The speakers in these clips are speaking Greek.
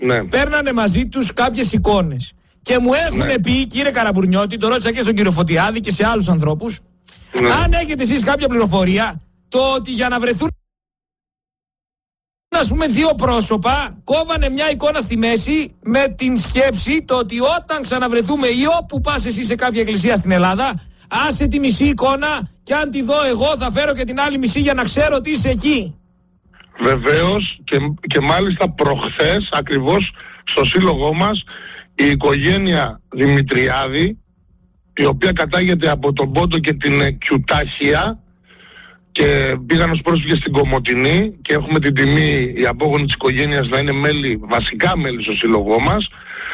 Ναι. Παίρνανε μαζί τους κάποιες εικόνες. Και μου έχουν πει, κύριε Καραμπουρνιώτη, το ρώτησα και στον κύριο Φωτιάδη και σε άλλους ανθρώπους, αν έχετε εσείς κάποια πληροφορία, το ότι για να βρεθούν, ας πούμε, δύο πρόσωπα, κόβανε μια εικόνα στη μέση με την σκέψη το ότι όταν ξαναβρεθούμε ή όπου πας εσύ σε κάποια εκκλησία στην Ελλάδα, άσε τη μισή εικόνα και αν τη δω εγώ θα φέρω και την άλλη μισή για να ξέρω ότι είσαι εκεί. Βεβαίως και μάλιστα προχθές ακριβώς στο σύλλογό μας η οικογένεια Δημητριάδη, η οποία κατάγεται από τον Πόντο και την Κιουτάχια και πήγαν ως πρόσφυγες στην Κομοτηνή και έχουμε την τιμή οι απόγονοι της οικογένειας να είναι βασικά μέλη στο σύλλογό μας,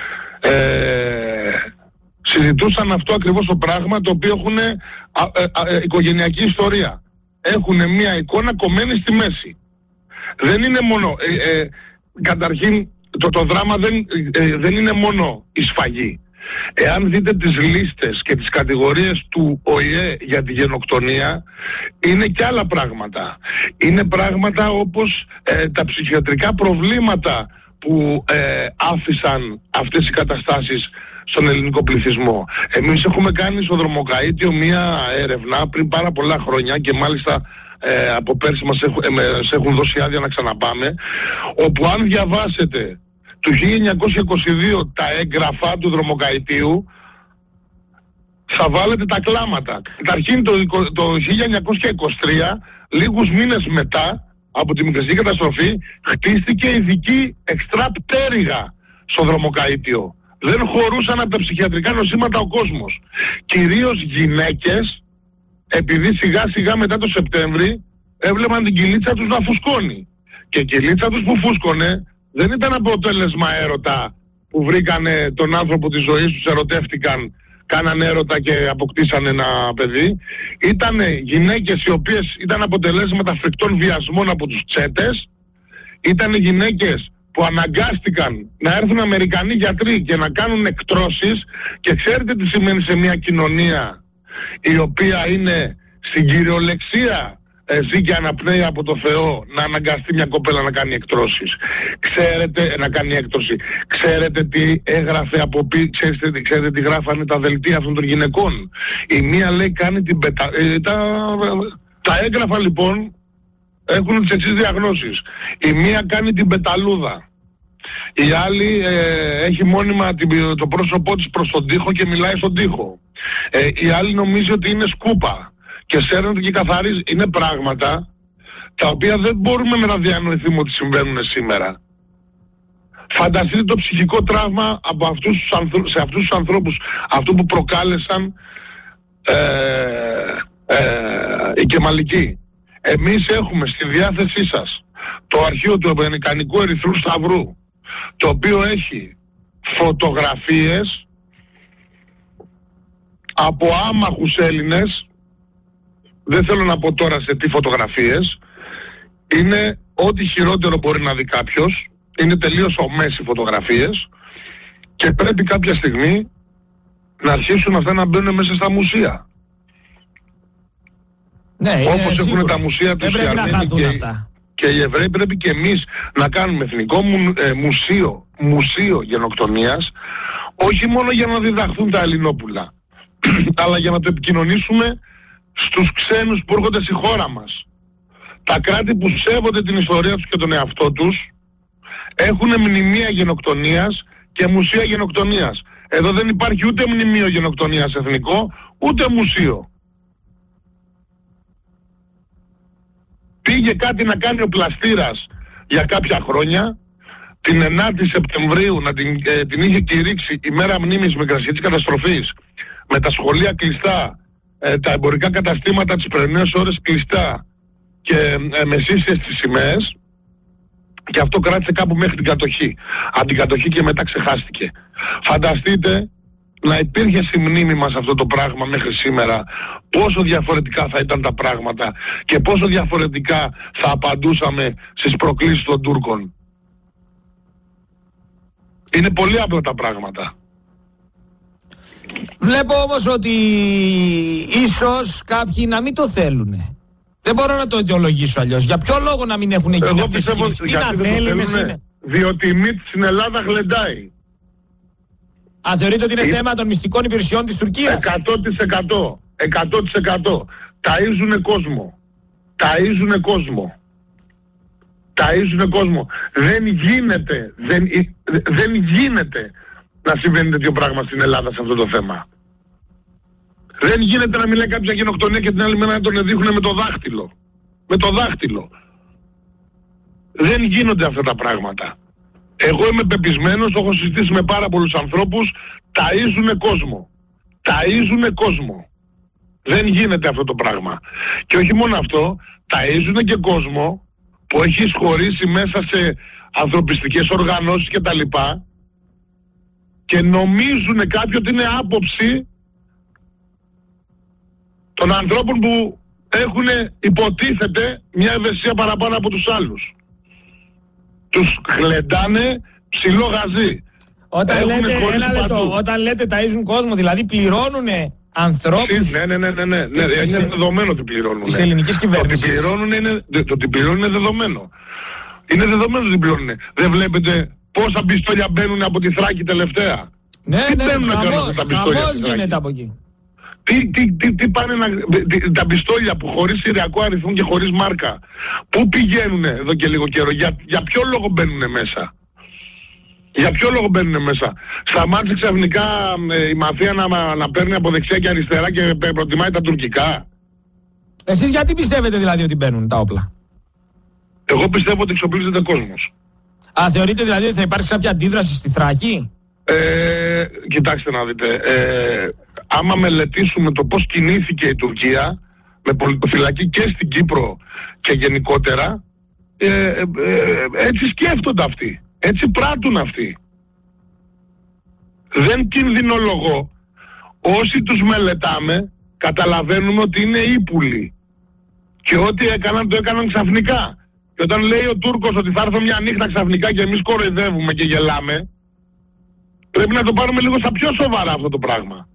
συζητούσαν αυτό ακριβώς το πράγμα, το οποίο έχουν οικογενειακή ιστορία. Έχουν μια εικόνα κομμένη στη μέση. Δεν είναι μόνο, καταρχήν το δράμα δεν είναι μόνο η σφαγή. Εάν δείτε τις λίστες και τις κατηγορίες του ΟΗΕ για τη γενοκτονία, είναι και άλλα πράγματα. Είναι πράγματα όπως τα ψυχιατρικά προβλήματα που άφησαν αυτές οι καταστάσεις στον ελληνικό πληθυσμό. Εμείς έχουμε κάνει στο Δρομοκαΐτιο μία έρευνα πριν πάρα πολλά χρόνια και μάλιστα από πέρσι μας έχουν δώσει άδεια να ξαναπάμε, όπου αν διαβάσετε του 1922 τα έγγραφα του Δρομοκαΐτιου θα βάλετε τα κλάματα. Καταρχήν το 1923, λίγους μήνες μετά από τη μικρασική καταστροφή, χτίστηκε ειδική εξτρά πτέρυγα στο Δρομοκαΐτιο. Δεν χωρούσαν από τα ψυχιατρικά νοσήματα ο κόσμος. Κυρίως γυναίκες, επειδή σιγά σιγά μετά το Σεπτέμβρη έβλεπαν την κυλίτσα τους να φουσκώνει. Και η κυλίτσα τους που φούσκωνε δεν ήταν αποτέλεσμα έρωτα που βρήκανε τον άνθρωπο της ζωής τους, ερωτεύτηκαν, κάνανε έρωτα και αποκτήσανε ένα παιδί. Ήτανε γυναίκες οι οποίες ήταν αποτελέσματα φρικτών βιασμών από τους τσέτες. Ήτανε γυναίκες που αναγκάστηκαν να έρθουν Αμερικανοί γιατροί και να κάνουν εκτρώσεις, και ξέρετε τι σημαίνει σε μια κοινωνία η οποία είναι στην κυριολεξία ζει και αναπνέει από το Θεό, να αναγκαστεί μια κοπέλα να κάνει εκτρώσεις. Ξέρετε, να κάνει έκτρωση. Ξέρετε τι έγραφε από πίσω, ξέρετε τι γράφανε τα δελτία αυτών των γυναικών. Η μία λέει κάνει την τα έγγραφα λοιπόν έχουν τις εξής διαγνώσεις. Η μία κάνει την πεταλούδα. Η άλλη έχει μόνιμα το πρόσωπό της προς τον τοίχο και μιλάει στον τοίχο. Η άλλη νομίζει ότι είναι σκούπα και σέρνεται και καθαρίζει. Είναι πράγματα τα οποία δεν μπορούμε να διανοηθούμε ότι συμβαίνουν σήμερα. Φανταστείτε το ψυχικό τραύμα από σε αυτούς τους ανθρώπους, αυτό που προκάλεσαν οι Κεμαλικοί. Εμείς έχουμε στη διάθεσή σας το αρχείο του Αμερικανικού Ερυθρού Σταυρού, το οποίο έχει φωτογραφίες από άμαχους Έλληνες. Δεν θέλω να πω τώρα σε τι φωτογραφίες. Είναι ό,τι χειρότερο μπορεί να δει κάποιος. Είναι τελείως ομές οι φωτογραφίες και πρέπει κάποια στιγμή να αρχίσουν αυτά να μπαίνουν μέσα στα μουσεία. Ναι, όπως έχουν τα μουσεία τους οι Αρμένοι και οι Εβραίοι, πρέπει και εμείς να κάνουμε εθνικό μουσείο γενοκτονίας, όχι μόνο για να διδαχθούν τα Ελληνόπουλα, αλλά για να το επικοινωνήσουμε στους ξένους που έρχονται στη χώρα μας. Τα κράτη που σέβονται την ιστορία τους και τον εαυτό τους έχουν μνημεία γενοκτονίας και μουσεία γενοκτονίας. Εδώ δεν υπάρχει ούτε μνημείο γενοκτονίας εθνικό, ούτε μουσείο. Πήγε κάτι να κάνει ο Πλαστήρας για κάποια χρόνια, την 9η Σεπτεμβρίου να την είχε κηρύξει ημέρα μνήμης μικρασιατικής καταστροφής, με τα σχολεία κλειστά, τα εμπορικά καταστήματα τις πρωινές ώρες κλειστά και με σύσσιες τις σημαίες, και αυτό κράτησε κάπου μέχρι την κατοχή. Από την κατοχή και μετά ξεχάστηκε. Φανταστείτε να υπήρχε στη μνήμη μας αυτό το πράγμα μέχρι σήμερα, πόσο διαφορετικά θα ήταν τα πράγματα και πόσο διαφορετικά θα απαντούσαμε στις προκλήσεις των Τούρκων. Είναι πολύ απλά τα πράγματα. Βλέπω όμως ότι ίσως κάποιοι να μην το θέλουν. Δεν μπορώ να το αιτιολογήσω αλλιώς. Για ποιο λόγο να μην έχουν γίνει αυτές οι κινήσεις? Τι να θέλουν, διότι η μύτη στην Ελλάδα γλεντάει. Θεωρείτε ότι είναι θέμα των μυστικών υπηρεσιών της Τουρκίας? 100%. 100%. Ταΐζουνε κόσμο. Ταΐζουνε κόσμο. Ταΐζουνε κόσμο. Δεν γίνεται να συμβαίνει τέτοιο πράγμα στην Ελλάδα σε αυτό το θέμα. Δεν γίνεται να μιλάει κάποια γενοκτονία και την άλλη μέρα να τον δείχνουν με το δάχτυλο. Με το δάχτυλο. Δεν γίνονται αυτά τα πράγματα. Εγώ είμαι πεπισμένος, το έχω συζητήσει με πάρα πολλούς ανθρώπους, ταΐζουνε κόσμο. Ταΐζουνε κόσμο. Δεν γίνεται αυτό το πράγμα. Και όχι μόνο αυτό, ταΐζουνε και κόσμο που έχει εισχωρήσει μέσα σε ανθρωπιστικές οργανώσεις και τα λοιπά και νομίζουνε κάποιοι ότι είναι άποψη των ανθρώπων που έχουν υποτίθεται μια ευαισθησία παραπάνω από τους άλλους. Τους γλεντάνε ψηλό γαζί. Όταν λέτε ταΐζουν κόσμο, δηλαδή πληρώνουνε ανθρώπους. Ναι. Είναι δεδομένο ότι πληρώνουν. Της ελληνικής κυβέρνησης. Το ότι πληρώνουν είναι δεδομένο. Είναι δεδομένο ότι πληρώνουν. Δεν βλέπετε πόσα πιστόλια μπαίνουν από τη Θράκη τελευταία? Ναι, χαμός γίνεται από εκεί. Τι πάνε τα πιστόλια που χωρίς συριακό αριθμό και χωρίς μάρκα, πού πηγαίνουν εδώ και λίγο καιρό, για ποιο λόγο μπαίνουν μέσα? Για ποιο λόγο μπαίνουν μέσα? Σταμάτησε ξαφνικά η μαφία να παίρνει από δεξιά και αριστερά και προτιμάει τα τουρκικά? Εσείς γιατί πιστεύετε δηλαδή ότι μπαίνουν τα όπλα? Εγώ πιστεύω ότι εξοπλίζεται κόσμος. Θεωρείτε δηλαδή ότι θα υπάρξει κάποια αντίδραση στη Θράκη? Κοιτάξτε να δείτε, άμα μελετήσουμε το πώς κινήθηκε η Τουρκία με πολιτοφυλακή και στην Κύπρο και γενικότερα, έτσι σκέφτονται αυτοί, έτσι πράττουν αυτοί. Δεν κινδυνολογώ. Όσοι τους μελετάμε καταλαβαίνουμε ότι είναι ύπουλοι και ό,τι έκαναν το έκαναν ξαφνικά. Και όταν λέει ο Τούρκος ότι θα έρθω μια νύχτα ξαφνικά και εμείς κοροϊδεύουμε και γελάμε, πρέπει να το πάρουμε λίγο στα πιο σοβαρά αυτό το πράγμα.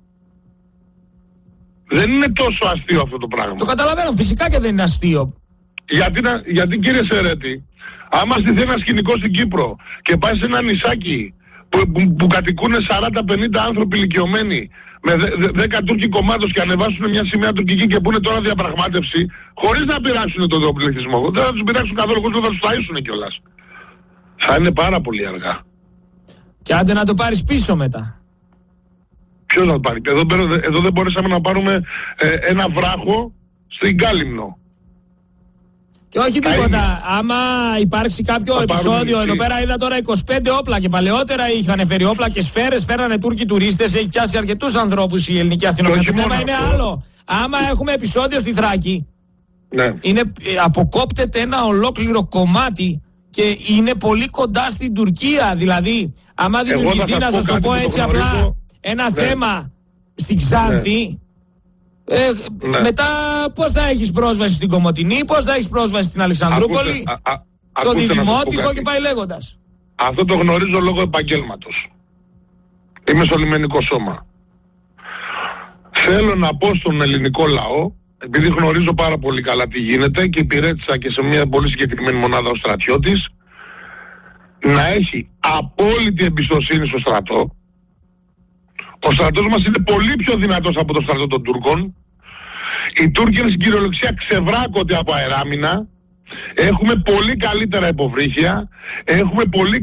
Δεν είναι τόσο αστείο αυτό το πράγμα. Το καταλαβαίνω, φυσικά και δεν είναι αστείο. Γιατί κύριε Σερέτη, άμα στηθεί ένα σκηνικό στην Κύπρο και πάει σε ένα νησάκι που κατοικούν 40-50 άνθρωποι ηλικιωμένοι με 10 Τούρκοι κομμάτων και ανεβάσουν μια σημαία τουρκική και πούνε τώρα διαπραγμάτευση, χωρίς να πειράξουν τον πληθυσμό. Δεν θα τους πειράξουν καθόλου, χωρίς να τους ταΐσουν κιόλας. Θα είναι πάρα πολύ αργά. Και άντε να το πάρεις πίσω μετά. Ποιος να το πάρει? Εδώ δεν μπορέσαμε να πάρουμε ένα βράχο στην Κάλυμνο. Και όχι τίποτα. Άμα υπάρξει κάποιο επεισόδιο, εδώ πέρα είδα τώρα 25 όπλα και παλαιότερα είχαν φέρει όπλα και σφαίρες, φέρανε Τούρκοι τουρίστες, έχει πιάσει αρκετούς ανθρώπους η ελληνική αστυνομία. Το θέμα είναι άλλο. Άμα έχουμε επεισόδιο στη Θράκη, ναι, αποκόπτεται ένα ολόκληρο κομμάτι και είναι πολύ κοντά στην Τουρκία. Δηλαδή, άμα δημιουργηθεί, να σας το πω έτσι απλά, ένα θέμα στην Ξάνθη, μετά πώς θα έχεις πρόσβαση στην Κομοτηνή, πώς θα έχεις πρόσβαση στην Αλεξανδρούπολη, στο Διδημότυχο και πάει λέγοντας. Αυτό το γνωρίζω λόγω επαγγέλματος. Είμαι στο λιμενικό σώμα. Θέλω να πω στον ελληνικό λαό, επειδή γνωρίζω πάρα πολύ καλά τι γίνεται και υπηρέτησα και σε μια πολύ συγκεκριμένη μονάδα ως στρατιώτης, να έχει απόλυτη εμπιστοσύνη στο στρατό. Ο στρατός μας είναι πολύ πιο δυνατός από το στρατό των Τούρκων. Οι Τούρκοι στην κυριολεξία ξεβράκονται από αεράμινα. Έχουμε πολύ καλύτερα υποβρύχια. Έχουμε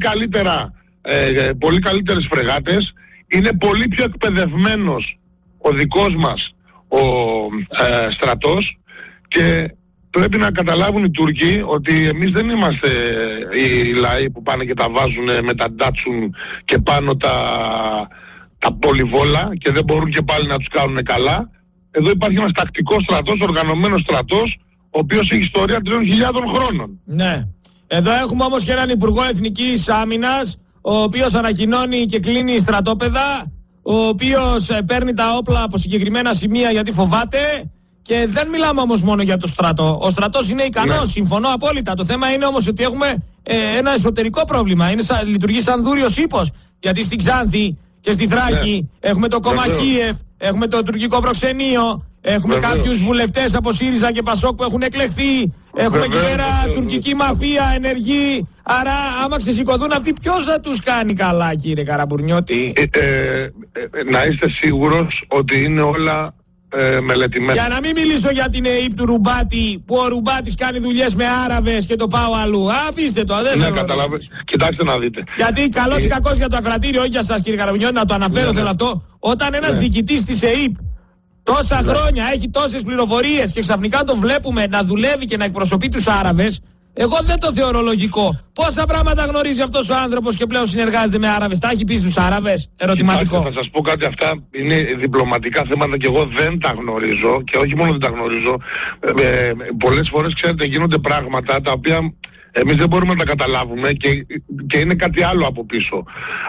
πολύ καλύτερες φρεγάτες. Είναι πολύ πιο εκπαιδευμένος ο δικός μας ο στρατός και πρέπει να καταλάβουν οι Τούρκοι ότι εμείς δεν είμαστε οι λαοί που πάνε και τα βάζουν με τα ντάτσουν και πάνω τα πολυβόλα και δεν μπορούν και πάλι να τους κάνουν καλά. Εδώ υπάρχει ένας τακτικός στρατός, οργανωμένος στρατός, ο οποίος έχει ιστορία 3.000 χρόνων. Ναι. Εδώ έχουμε όμως και έναν Υπουργό Εθνικής Άμυνας, ο οποίος ανακοινώνει και κλείνει στρατόπεδα, ο οποίος παίρνει τα όπλα από συγκεκριμένα σημεία γιατί φοβάται. Και δεν μιλάμε όμως μόνο για το στρατό. Ο στρατός είναι ικανός, ναι, συμφωνώ απόλυτα. Το θέμα είναι όμως ότι έχουμε ένα εσωτερικό πρόβλημα. Λειτουργεί σαν δούριος ύπος. Γιατί στην Ξάνθη και στη Θράκη έχουμε το κόμμα Κίεφ, έχουμε το τουρκικό προξενείο, Έχουμε κάποιους βουλευτές από ΣΥΡΙΖΑ και ΠΑΣΟΚ που έχουν εκλεχθεί. Έχουμε εκεί πέρα τουρκική μαφία ενεργή. Άρα, άμα ξεσηκωθούν αυτοί, ποιος θα τους κάνει καλά, κύριε Καραμπουρνιώτη? Να είστε σίγουρος ότι είναι όλα μελετημένα. Για να μην μιλήσω για την ΕΕΠ του Ρουμπάτη, που ο Ρουμπάτης κάνει δουλειές με Άραβες και το πάω αλλού. Αφήστε το, δεν θέλω. Κοιτάξτε να δείτε. Γιατί καλός ή κακός για το ακροατήριο, όχι για σας, κύριε Καραμπουρνιώτη, να το αναφέρω, θέλω αυτό. Όταν ένας διοικητής της ΕΕΠ τόσα χρόνια έχει τόσες πληροφορίες και ξαφνικά το βλέπουμε να δουλεύει και να εκπροσωπεί τους Άραβες, εγώ δεν το θεωρώ λογικό. Πόσα πράγματα γνωρίζει αυτός ο άνθρωπος και πλέον συνεργάζεται με Άραβες? Τα έχει πει στους Άραβες? Ερωτηματικό. Θα σας πω κάτι, αυτά είναι διπλωματικά θέματα και εγώ δεν τα γνωρίζω, και όχι μόνο δεν τα γνωρίζω. Πολλές φορές, ξέρετε, γίνονται πράγματα τα οποία εμείς δεν μπορούμε να τα καταλάβουμε και είναι κάτι άλλο από πίσω.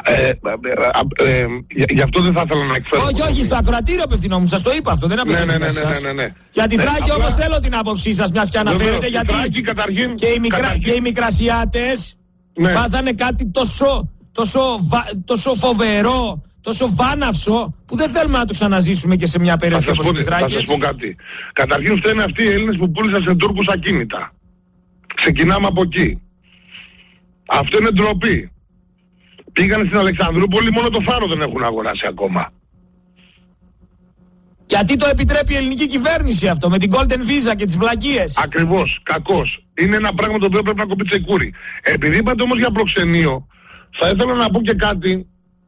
Γι' αυτό δεν θα ήθελα να εκφέρω. Όχι, στο ακροατήριο απευθυνόμουν, σας το είπα αυτό, δεν απευθυνόμουν. Ναι. Για τη Θράκη όμως θέλω την άποψή σας, μιας και αναφέρετε, γιατί και οι Μικρασιάτες πάθανε κάτι τόσο φοβερό, τόσο βάναυσο, που δεν θέλουμε να το ξαναζήσουμε και σε μια περιοχή όπως η Θράκη. Θα σας πω κάτι. Καταρχήν φταίνε αυτοί οι Έλληνες που πούλησαν σε Τούρκους ακίνητα. Ξεκινάμε από εκεί. Αυτό είναι ντροπή. Πήγανε στην Αλεξανδρούπολη, μόνο το φάρο δεν έχουν αγοράσει ακόμα. Γιατί το επιτρέπει η ελληνική κυβέρνηση αυτό, με την Golden Visa και τις βλακίες? Ακριβώς, κακώς. Είναι ένα πράγμα το οποίο πρέπει να κοπεί τσεκούρι. Επειδή είπατε όμως για προξενείο, θα ήθελα να πω και κάτι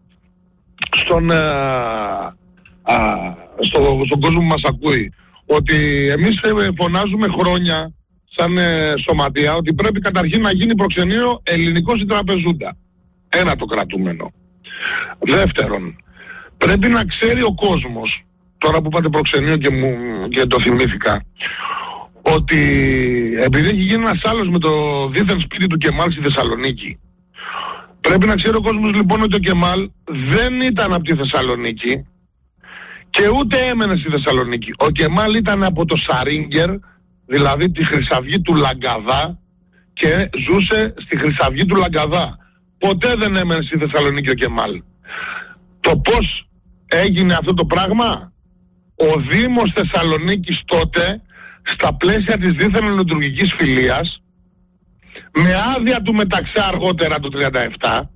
στον κόσμο που μας ακούει. Ότι εμείς φωνάζουμε χρόνια σαν σωματεία ότι πρέπει καταρχήν να γίνει προξενείο ελληνικός ή τραπεζούντα. Ένα το κρατούμενο. Δεύτερον, πρέπει να ξέρει ο κόσμος, τώρα που πάτε προξενείο και το θυμήθηκα, ότι επειδή έχει γίνει ένας άλλος με το δίθεν σπίτι του Κεμάλ στη Θεσσαλονίκη, πρέπει να ξέρει ο κόσμος λοιπόν ότι ο Κεμάλ δεν ήταν από τη Θεσσαλονίκη και ούτε έμενε στη Θεσσαλονίκη. Ο Κεμάλ ήταν από το Σαρίνγκερ, δηλαδή τη Χρυσαυγή του Λαγκαδά, και ζούσε στη Χρυσαυγή του Λαγκαδά. Ποτέ δεν έμενε στη Θεσσαλονίκη ο Κεμάλ. Το πώς έγινε αυτό το πράγμα? Ο Δήμος Θεσσαλονίκης τότε, στα πλαίσια της δίθεν ελληνοτουρκικής φιλίας, με άδεια του Μεταξά αργότερα το 1937,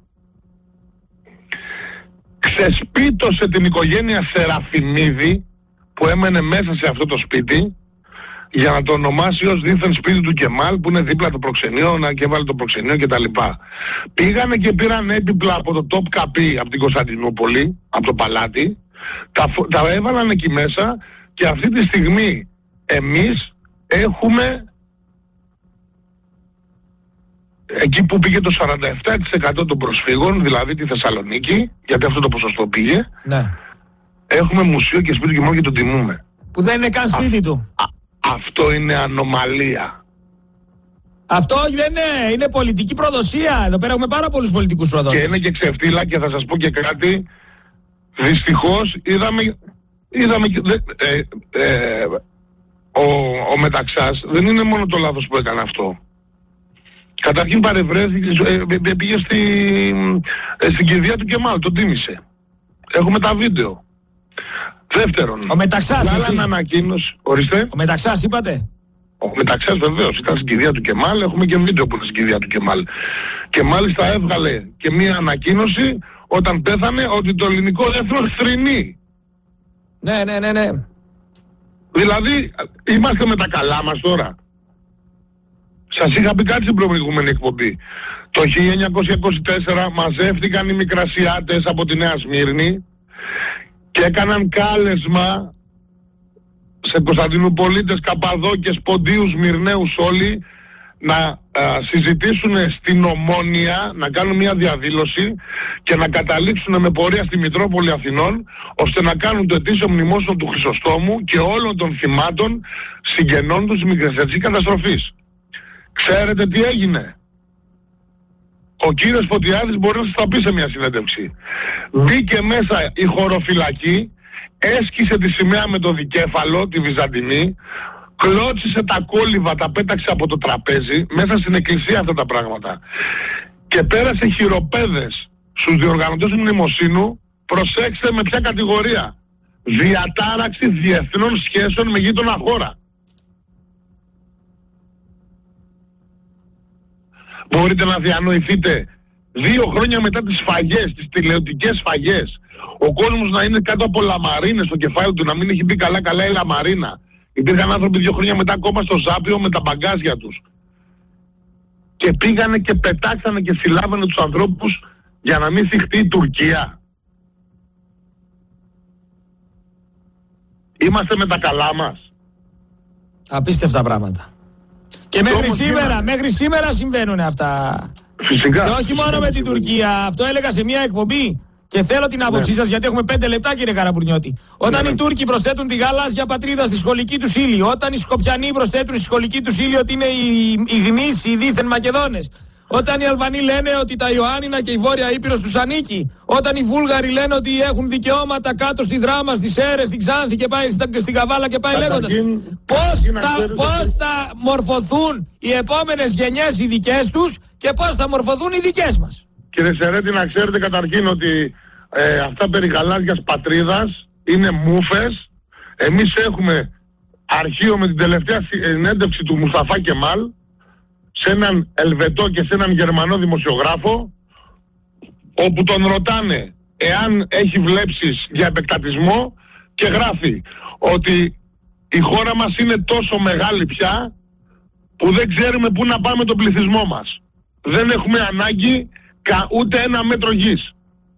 ξεσπίτωσε την οικογένεια Σεραφιμίδη που έμενε μέσα σε αυτό το σπίτι, για να το ονομάσει ως δίθεν σπίτι του Κεμάλ, που είναι δίπλα το προξενείο, και έβαλε το προξενείο κτλ. Πήγανε και πήραν έπιπλα από το Top Καπί, από την Κωνσταντινούπολη, από το παλάτι, τα έβαλαν εκεί μέσα, και αυτή τη στιγμή εμείς έχουμε εκεί που πήγε το 47% των προσφύγων, δηλαδή τη Θεσσαλονίκη, γιατί αυτό το ποσοστό πήγε, ναι. Έχουμε μουσείο και σπίτι και μόνο και τον τιμούμε. Που δεν είναι καν σπίτι του. Αυτό είναι ανομαλία. Αυτό δεν είναι πολιτική προδοσία. Εδώ πέρα έχουμε πάρα πολλούς πολιτικούς προδότες. Και είναι και ξεφτύλα, και θα σας πω και κάτι. Δυστυχώς ο Μεταξάς δεν είναι μόνο το λάθος που έκανε αυτό. Καταρχήν παρευρέθηκε, πήγε στην κηδεία του Κεμάλ, τον τίμησε. Έχουμε τα βίντεο. Δεύτερον, ο Μεταξάς, ανακοίνωση. Ορίστε. Ο Μεταξάς είπατε? Ο Μεταξάς βεβαίως ήταν στην κηδεία του Κεμάλ, έχουμε και βίντεο που είναι στην κηδεία του Κεμάλ. Και μάλιστα έβγαλε και μία ανακοίνωση όταν πέθανε ότι το ελληνικό έθνος θρηνεί. Ναι. Δηλαδή, είμαστε με τα καλά μας τώρα. Σας είχα πει κάτι στην προηγούμενη εκπομπή. Το 1924 μαζεύτηκαν οι Μικρασιάτες από τη Νέα Σμύρνη και έκαναν κάλεσμα σε Κωνσταντινουπολίτες, Καπαδόκες, Ποντίους, Μυρναίους όλοι να συζητήσουν στην Ομόνια, να κάνουν μια διαδήλωση και να καταλήξουν με πορεία στη Μητρόπολη Αθηνών, ώστε να κάνουν το ετήσιο μνημόσυνο του Χρυσοστόμου και όλων των θυμάτων συγγενών τους της Μικρασιατικής καταστροφής. Ξέρετε τι έγινε? Ο κύριος Φωτιάδης μπορεί να σας τα πει σε μια συνέντευξη. Μπήκε μέσα η χωροφυλακή, έσκησε τη σημαία με το δικέφαλο, τη Βυζαντινή, κλώτσισε τα κόλληβα, τα πέταξε από το τραπέζι, μέσα στην εκκλησία αυτά τα πράγματα. Και πέρασε χειροπέδες στους διοργανωτές του μνημοσύνου, προσέξτε με ποια κατηγορία. διατάραξη διεθνών σχέσεων με γείτονα χώρα. Μπορείτε να διανοηθείτε 2 χρόνια μετά τις σφαγές, τις τηλεοπτικές σφαγές, ο κόσμος να είναι κάτω από λαμαρίνες στο κεφάλι του, να μην έχει μπει καλά η λαμαρίνα. Υπήρχαν άνθρωποι 2 χρόνια μετά ακόμα στο Ζάπιο με τα μπαγκάζια τους. Και πήγανε και πετάξανε και συλλάβανε τους ανθρώπους για να μην θυχτεί η Τουρκία. Είμαστε με τα καλά μας. Απίστευτα πράγματα. Και μέχρι σήμερα συμβαίνουν αυτά. Φυσικά. Και όχι μόνο με την Τουρκία. Αυτό έλεγα σε μια εκπομπή. Και θέλω την άποψή σας, γιατί έχουμε 5 λεπτά, κύριε Καραμπουρνιώτη. Όταν οι Τούρκοι προσθέτουν τη γαλάζια πατρίδα στη σχολική τους ύλη, όταν οι Σκοπιανοί προσθέτουν στη σχολική τους ύλη ότι είναι οι γνήσιοι, οι δίθεν Μακεδόνες, όταν οι Αλβανοί λένε ότι τα Ιωάννινα και η Βόρεια Ήπειρος τους ανήκει, όταν οι Βούλγαροι λένε ότι έχουν δικαιώματα κάτω στη Δράμα, στις Σέρρες, στην Ξάνθη και πάει στην Καβάλα και πάει λέγοντας. Πώς θα μορφωθούν οι επόμενες γενιές οι δικές τους και πώς θα μορφωθούν οι δικές μας. Κύριε Σερέτη, να ξέρετε καταρχήν ότι αυτά περί γαλάζιας πατρίδας είναι μούφες. Εμείς έχουμε αρχείο με την τελευταία συνέντευξη του Μουσταφά Κεμάλ σε έναν Ελβετό και σε έναν Γερμανό δημοσιογράφο, όπου τον ρωτάνε εάν έχει βλέψεις για επεκτατισμό και γράφει ότι η χώρα μας είναι τόσο μεγάλη πια που δεν ξέρουμε πού να πάμε τον πληθυσμό μας. Δεν έχουμε ανάγκη ούτε 1 μέτρο γης.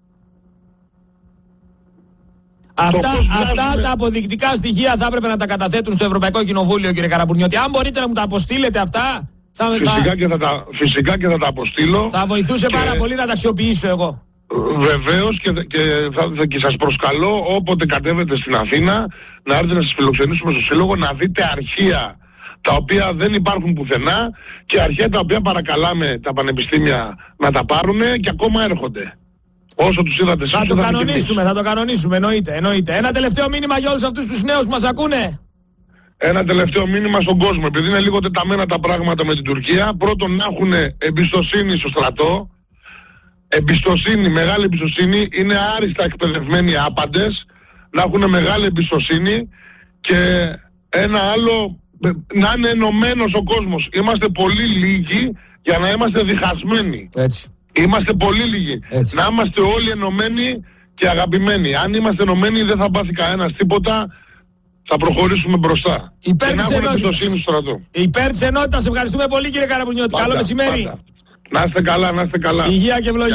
Αυτά τα αποδεικτικά στοιχεία θα έπρεπε να τα καταθέτουν στο Ευρωπαϊκό Κοινοβούλιο, κύριε Καραμπουρνιώτη. Αν μπορείτε να μου τα αποστείλετε αυτά, φυσικά και θα τα αποστείλω. Θα βοηθούσε πάρα πολύ να τα αξιοποιήσω εγώ. Βεβαίως και σας προσκαλώ όποτε κατέβετε στην Αθήνα να έρθετε να σας φιλοξενήσουμε στο Σύλλογο, να δείτε αρχεία τα οποία δεν υπάρχουν πουθενά και αρχαία τα οποία παρακαλάμε τα πανεπιστήμια να τα πάρουνε και ακόμα έρχονται. Όσο τους είδατε εσείς. Θα το κανονίσουμε, εννοείται. Ένα τελευταίο μήνυμα για όλους αυτούς τους νέους που μας ακούνε. Ένα τελευταίο μήνυμα στον κόσμο, επειδή είναι λίγο τεταμένα τα πράγματα με την Τουρκία. Πρώτον, να έχουν εμπιστοσύνη στο στρατό. Μεγάλη εμπιστοσύνη. Είναι άριστα εκπαιδευμένοι άπαντες. Να έχουν μεγάλη εμπιστοσύνη. Και ένα άλλο, να είναι ενωμένος ο κόσμος. Είμαστε πολύ λίγοι για να είμαστε διχασμένοι. Έτσι. Είμαστε πολύ λίγοι. Έτσι. Να είμαστε όλοι ενωμένοι και αγαπημένοι. Αν είμαστε ενωμένοι δεν θα πάθει κανένας τίποτα. Θα προχωρήσουμε μπροστά. Υπέρ της ενότητας. Υπέρ της ενότητας. Ευχαριστούμε πολύ, κύριε Καραμπουρνιώτη. Καλό μεσημέρι. Να είστε καλά, να είστε καλά. Υγεία και ευλογία.